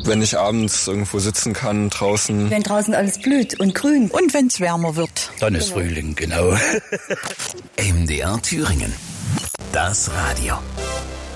Wenn ich abends irgendwo sitzen kann, draußen. Wenn draußen alles blüht und grün. Und wenn es wärmer wird. Dann ist Frühling, genau. MDR Thüringen. Das Radio.